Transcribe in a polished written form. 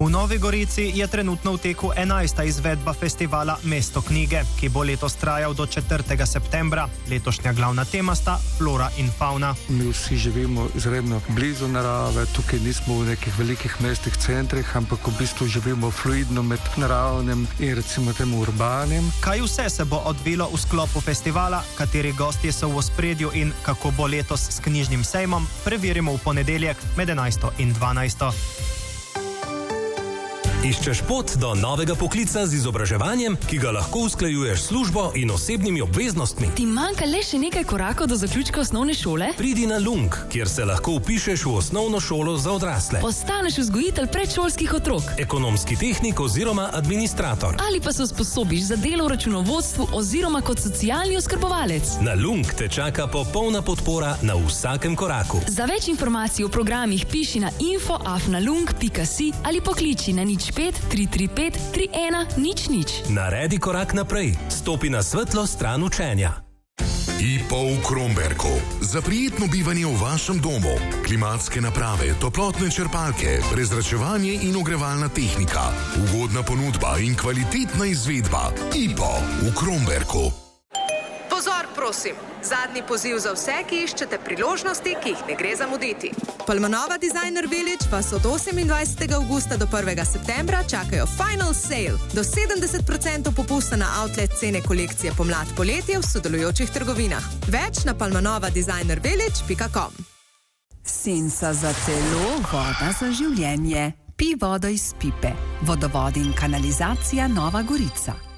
V Novi Gorici je trenutno v teku 11. izvedba festivala Mesto knjige, ki bo letos trajal do 4. septembra. Letošnja glavna tema sta flora in fauna. Mi vsi živimo izredno blizu narave, tukaj nismo v nekih velikih mestih centrih, ampak v bistvu živimo fluidno med naravnim in recimo temu urbanim. Kaj vse se bo odvilo v sklopu festivala, kateri gostje so v ospredju in kako bo letos s knjižnim sejmom, preverimo v ponedeljek med 11. in 12. Iščeš pot do novega poklica z izobraževanjem, ki ga lahko usklajuješ s službo in osebnimi obveznostmi? Ti manjka le še nekaj korakov do zaključka osnovne šole? Pridi na LUNG, kjer se lahko vpišeš v osnovno šolo za odrasle. Postaneš vzgojitelj predšolskih otrok, ekonomski tehnik oziroma administrator. Ali pa se usposobiš za delo v računovodstvu oziroma kot socialni oskrbovalec. Na LUNG te čaka popolna podpora na vsakem koraku. Za več informacij o programih piši na info@nalung.si ali pokliči na 05 335 3100. Naredi korak naprej. Stopi na svetlo stran učenja. IPO v Kromberku. Za prijetno bivanje v vašem domu. Klimatske naprave, toplotne črpalke, prezračevanje in ogrevalna tehnika. Ugodna ponudba in kvalitetna izvedba. IPO v Kromberku. Pozor, prosim. Zadnji poziv za vse, ki iščete priložnosti, ki jih ne gre zamuditi. Palmanova Designer Village vas od 28. avgusta do 1. septembra čakajo Final Sale. Do 70% popusta na outlet cene kolekcije pomlad-poletje v sodelujočih trgovinah. Več na palmanovadesignervillage.com. Senca za telo, voda za življenje. Pi vodo iz pipe. Vodovod in kanalizacija Nova Gorica.